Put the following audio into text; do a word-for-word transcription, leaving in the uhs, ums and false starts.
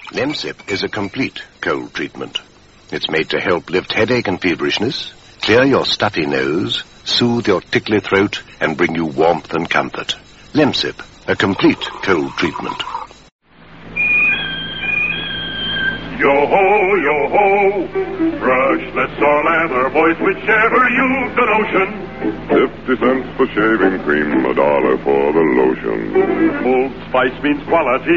Lemsip is a complete cold treatment. It's made to help lift headache and feverishness, clear your stuffy nose, soothe your tickly throat, and bring you warmth and comfort. Lemsip, a complete cold treatment. Yo-ho, yo-ho, brushless or leather, boys, whichever you've the notion. Fifty cents for shaving cream, a dollar for the lotion. Old Spice means quality.